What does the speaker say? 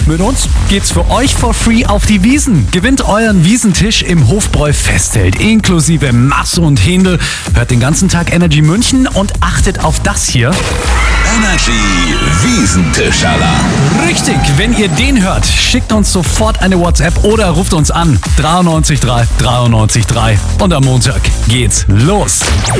Mit uns geht's für euch for free auf die Wiesn. Gewinnt euren Wiesentisch im Hofbräu-Festzelt inklusive Masse und Händel. Hört den ganzen Tag Energy München und achtet auf das hier. Energy Wiesentisch-Alarm. Richtig, wenn ihr den hört, schickt uns sofort eine WhatsApp oder ruft uns an. 93 3 93 3. Und am Montag geht's los.